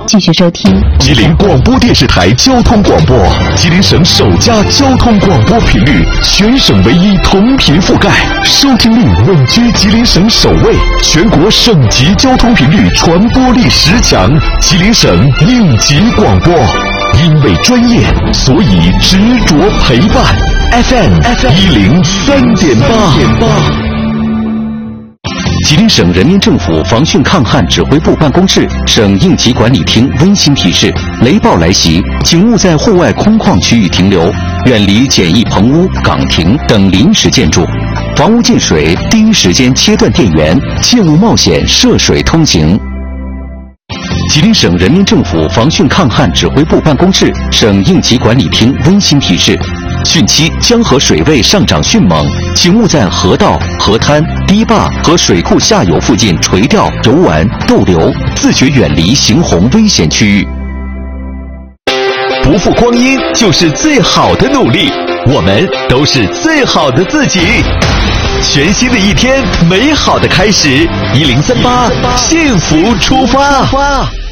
继续收听吉林广播电视台交通广播，吉林省首家交通广播频率，全省唯一同频覆盖，收听率稳居吉林省首位，全国省级交通频率传播力10强，吉林省应急广播。因为专业，所以执着陪伴。FM 103.8。吉林省人民政府防汛抗旱指挥部办公室、省应急管理厅温馨提示：雷暴来袭，请勿在户外空旷区域停留，远离简易棚屋、岗亭等临时建筑。房屋进水，第一时间切断电源，切勿冒险涉水通行。吉林省人民政府防汛抗旱指挥部办公室、省应急管理厅温馨提示：汛期江河水位上涨迅猛，请勿在河道、河滩、堤坝和水库下游附近垂钓、游玩、逗留，自觉远离行洪危险区域。不负光阴就是最好的努力，我们都是最好的自己。全新的一天，美好的开始，1038，幸福出发。